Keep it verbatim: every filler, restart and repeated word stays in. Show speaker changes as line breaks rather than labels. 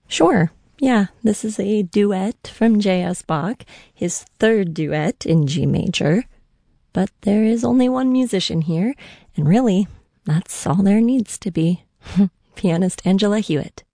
Sure. Yeah, this is a duet from J S. Bach, his third duet in G major. But there is only one musician here, and really, that's all there needs to be. Pianist Angela Hewitt.